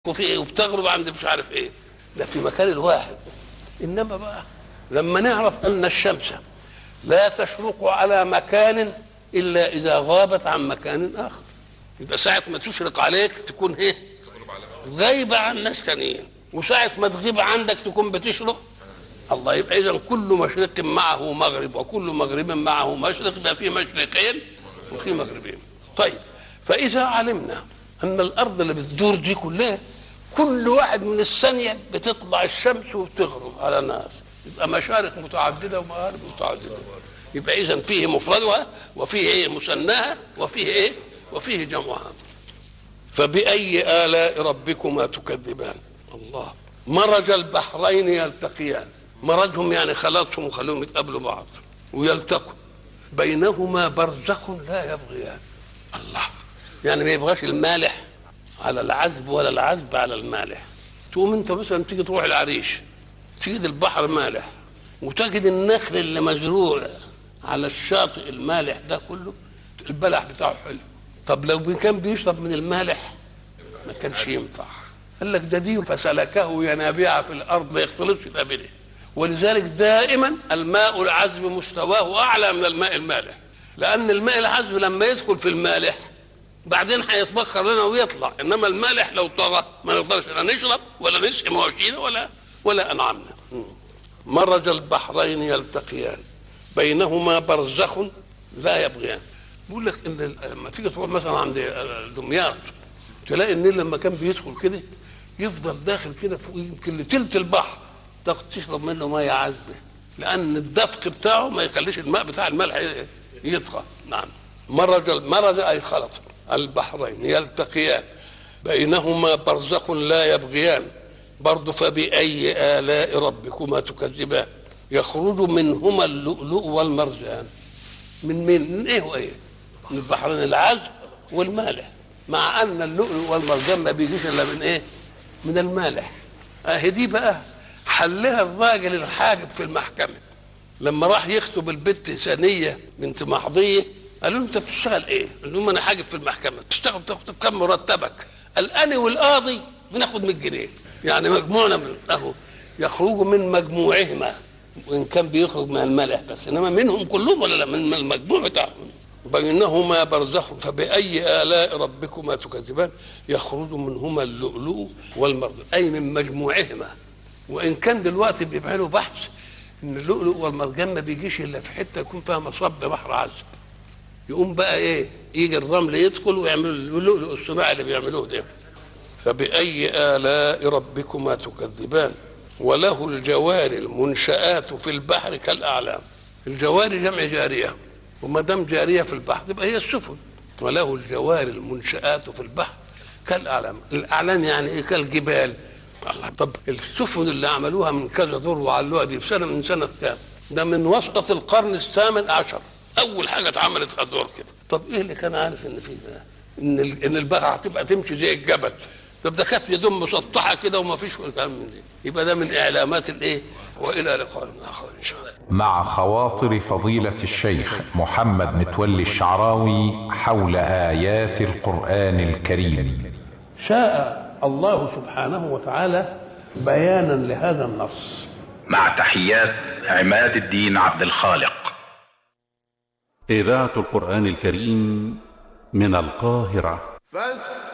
وفي ايه وبتغرب عند مش عارف ايه، ده في مكان الواحد. انما بقى لما نعرف ان الشمس لا تشرق على مكان الا اذا غابت عن مكان اخر، يبقى ساعه ما تشرق عليك تكون ايه؟ غايبه عن ناس ثانيين، وساعه ما تغيب عندك تكون بتشرق. الله، يبقى اذا كل مشرق معه مغرب وكل مغرب معه مشرق، ده في مشرقين وفي مغربين. طيب، فاذا علمنا ان الارض اللي بتدور دي كلها كل واحد من الثانيه بتطلع الشمس وبتغرب على ناس، يبقى مشارق متعدده ومغارب متعدده، يبقى اذا فيه مفردها وفيه ايه مثناها وفيه ايه وفيه جمعها. فبأي آلاء ربكما تكذبان؟ الله. مرج البحرين يلتقيان، مرجهم يعني خلطهم وخلوهم يتقابلوا بعض ويلتقوا، بينهما برزخ لا يبغيان. الله، يعني ما يبغاش المالح على العذب ولا العذب على المالح. تقوم انت مثلا تيجي تروح العريش تجد البحر مالح وتجد النخل اللي مزروع على الشاطئ المالح ده كله البلح بتاعه حلو. طب لو كان بيشرب من المالح ما كانش ينفع. قال لك ده دي فسلكه ينابيع في الارض ما يختلطش بابله. ولذلك دائما الماء العذب مستواه اعلى من الماء المالح، لان الماء العذب لما يدخل في المالح بعدين هيتبخر لنا ويطلع، انما المالح لو طغى ما نقدرش لا نشرب ولا نسقي مواشينا ولا انعامنا. مرج البحرين يلتقيان بينهما برزخ لا يبغيان. بيقول لك ان لما تيجي تروح مثلا عند دمياط تلاقي النيل لما كان بيدخل كده يفضل داخل كده فوق يمكن لتلت البحر تاخد تشرب منه ميه عذبه، لان الدفق بتاعه ما يخليش الماء بتاع الملح يطغى. نعم. مرج اي خلط البحرين يلتقيان بينهما برزخ لا يبغيان. برضه فبأي آلاء ربكما تكذبان؟ يخرج منهما اللؤلؤ والمرجان. من مين؟ من ايه وايه؟ من البحرين العذب والمالح، مع ان اللؤلؤ والمرجان ما بيجيش الا من ايه؟ من المالح. اهي دي بقى حلها الراجل الحاجب في المحكمه لما راح يخطب البت ثانيه بنت محضيه. قالوا له انت بتشتغل ايه؟ قال لهم انا حاجب في المحكمه. بتشتغل تاخد كم مرتبك؟ قال انا والقاضي بناخد 100 جنيه، يعني مجموعنا من اهو يخرجوا من مجموعهما، وان كان بيخرج من الملح بس، انما منهم كلهم ولا لا؟ من المجموع بتاعهم. بينهما برزخ فبأي آلاء ربكما تكذبان؟ يخرج منهما اللؤلؤ والمرجان، اي من مجموعهما. وان كان دلوقتي بيعملوا بحث ان اللؤلؤ والمرجان ما بيجيش الا في حته يكون فيها مصب بحر عذب، يقوم بقى ايه؟ يجي الرمل يدخل ويعملوا اللؤلؤ الصناعي اللي بيعملوه ده. فبأي آلاء ربكما تكذبان؟ وله الجوار المنشآت في البحر كالأعلام. الجوار جمع جارية، وما دام جارية في البحر تبقى هي السفن. وله الجوار المنشآت في البحر كالأعلام. الأعلام يعني ايه؟ كالجبال. الله. طب السفن اللي عملوها من كذا دور وعلوها دي من سنة كام؟ ده من وسط القرن الثامن عشر اول حاجه اتعملت ادوار كده. طب ايه اللي كان عارف ان في ده ان البحر هتبقى تمشي زي الجبل؟ ده كانت يدوم مسطحه كده وما فيش كلام من دي. يبقى ده من اعلامات الايه. والى لقاء اخر ان شاء الله. مع خواطر فضيلة الشيخ محمد متولي الشعراوي حول آيات القرآن الكريم. شاء الله سبحانه وتعالى بيانا لهذا النص. مع تحيات عماد الدين عبد الخالق. إذاعة القرآن الكريم من القاهرة.